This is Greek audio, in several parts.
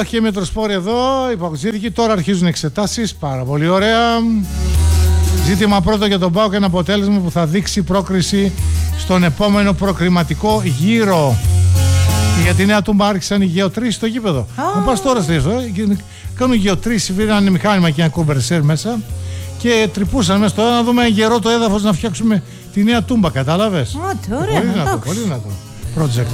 Μετροσπόροι εδώ, υποκριτική. Τώρα αρχίζουν εξετάσεις. Πάρα πολύ ωραία. Ζήτημα πρώτο για τον ΠΑΟΚ, ένα αποτέλεσμα που θα δείξει πρόκριση στον επόμενο προκριματικό γύρο. Και για τη Νέα Τούμπα άρχισαν οι γεωτρήσεις στο γήπεδο. Να πας τώρα στο κάνουν γεωτρήσεις, βρήκαν μηχάνημα και ένα κομπερσέρ μέσα και τρυπούσαν μέσα τώρα να δούμε ένα γερό το έδαφος να φτιάξουμε τη Νέα Τούμπα, κατάλαβες? Πολύ δυνατό project.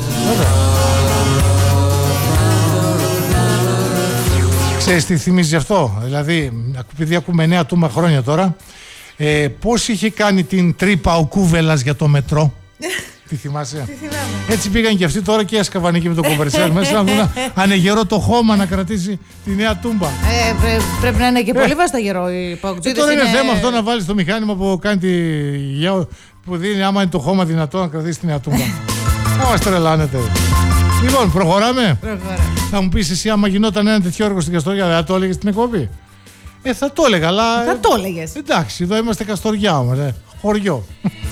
Ξέρεις τι θυμίζει αυτό? Δηλαδή, επειδή ακούμε Νέα Τούμπα χρόνια τώρα, πώς είχε κάνει την τρύπα ο Κούβελας για το μετρό? Τι θυμάσαι? Έτσι πήγαν και αυτοί τώρα και έσκαβαν εκεί με το κομπερσέρ μέσα να δουν αν γερό το χώμα να κρατήσει τη Νέα Τούμπα. Πρέπει να είναι και πολύ βάστα γερό οι παουτζίδες. Τώρα είναι θέμα αυτό να βάλεις το μηχάνημα που κάνει που δίνει άμα είναι το χώμα δυνατό να κρατήσει τη Νέα Τούμπα. Θα μας τρελάνετε. Λοιπόν, προχωράμε. Θα μου πεις εσύ άμα γινόταν ένα τέτοιο έργο στην Καστοριά, δεν θα το έλεγες στην εκπομπή? Θα το έλεγα, αλλά... Θα το έλεγες. Εντάξει, εδώ είμαστε Καστοριά όμως, χωριό.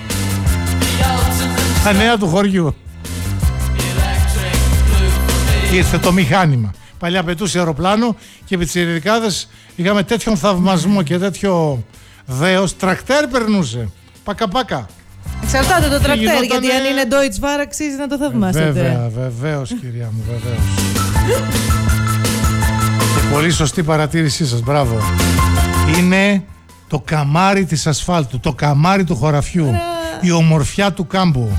Τα νέα του χωριού. Ήρθε το μηχάνημα. Παλιά πετούσε αεροπλάνο και επί τις Ειρηνικάδες είχαμε τέτοιον θαυμασμό και τέτοιο δέος. Τρακτέρ περνούσε. Πάκα. Εξαρτάται το τρακτέρ, γιατί αν είναι Deutsche Bahn αξίζει να το θαυμάσετε. Βεβαίως κυρία μου, βεβαίως. Και πολύ σωστή παρατήρησή σας, μπράβο. Είναι το καμάρι της ασφάλτου, το καμάρι του χωραφιού, η ομορφιά του κάμπου.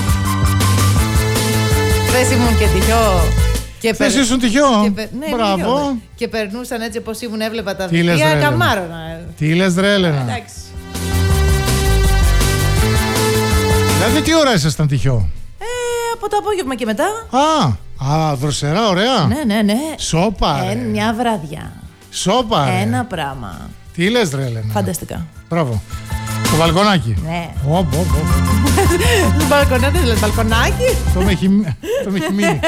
Θες ήμουν και τυχιό. Θες ήσουν τυχιό. Ναι, μπράβο. Και περνούσαν έτσι όπως ήμουν, έβλεπα τα βιβλία, καμάρωνα. Τι λες ρε Έλενα? Εντάξει. Δηλαδή τι ώρα ήσασταν τυχιό? Από το απόγευμα και μετά. Δροσερά, ωραία. Ναι. Σόπα ρε. Μια βράδια. Σόπα ρε. Ένα πράγμα. Τι λες ρε Έλενα? Φανταστικά. Μπράβο. Το μπαλκονάκι. Ναι. Το μπαλκονάκι, δεν λες μπαλκονάκι? Το με έχει μείνει.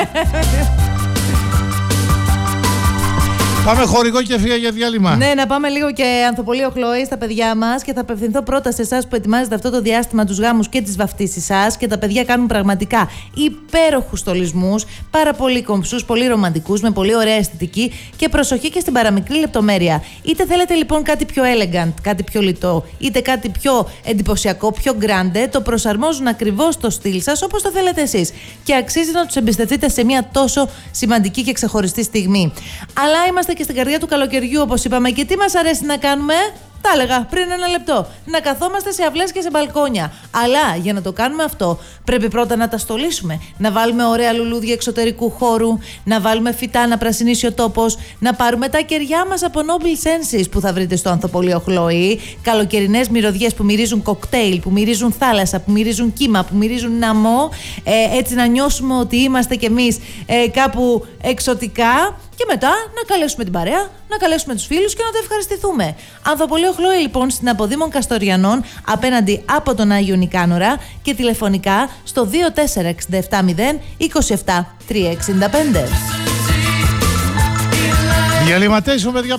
Πάμε χωρικό και φύγα για διάλειμμα. Ναι, να πάμε λίγο και ανθοπολείο Χλόη στα παιδιά μας και θα απευθυνθώ πρώτα σε εσάς που ετοιμάζετε αυτό το διάστημα τους γάμους και τις βαφτίσεις σας. Και τα παιδιά κάνουν πραγματικά υπέροχους στολισμούς, πάρα πολύ κομψούς, πολύ ρομαντικούς, με πολύ ωραία αισθητική και προσοχή και στην παραμικρή λεπτομέρεια. Είτε θέλετε λοιπόν κάτι πιο elegant, κάτι πιο λιτό, είτε κάτι πιο εντυπωσιακό, πιο grande, το προσαρμόζουν ακριβώς στο στυλ σας όπως το θέλετε εσείς. Και αξίζει να τους εμπιστευτείτε σε μια τόσο σημαντική και ξεχωριστή στιγμή. Αλλά είμαστε και στην καρδιά του καλοκαιριού, όπως είπαμε, και τι μας αρέσει να κάνουμε? Τα έλεγα πριν ένα λεπτό. Να καθόμαστε σε αυλές και σε μπαλκόνια. Αλλά για να το κάνουμε αυτό, πρέπει πρώτα να τα στολίσουμε. Να βάλουμε ωραία λουλούδια εξωτερικού χώρου, να βάλουμε φυτά να πρασινίσει ο τόπος, να πάρουμε τα κεριά μας από Noble Senses που θα βρείτε στο ανθοπολείο Χλόη. Καλοκαιρινές μυρωδιές που μυρίζουν κοκτέιλ, που μυρίζουν θάλασσα, που μυρίζουν κύμα, που μυρίζουν ναμό. Έτσι να νιώσουμε ότι είμαστε κι εμείς κάπου εξωτικά. Και μετά να καλέσουμε την παρέα, να καλέσουμε τους φίλους και να το ευχαριστηθούμε. Ανθοπολείο Χλόη λοιπόν στην Αποδήμων Καστοριανών απέναντι από τον Άγιο Νικάνορα και τηλεφωνικά στο 24670 27365. Διαλυματέσιο παιδιά.